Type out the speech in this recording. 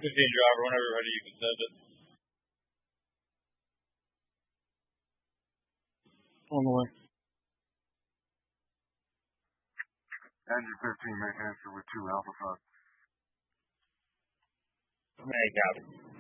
15 driver, whenever you're ready, you can send it. On the way. Engine 15, make answer with 2 Alpha 5. Make out.